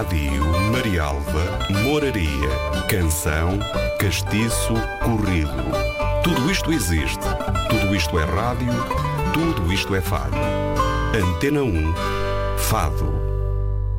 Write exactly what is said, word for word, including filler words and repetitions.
Dio, Marialva, Moraria, Canção, Castiço, Corrido. Tudo isto existe. Tudo isto é rádio. Tudo isto é fado. Antena um, Fado.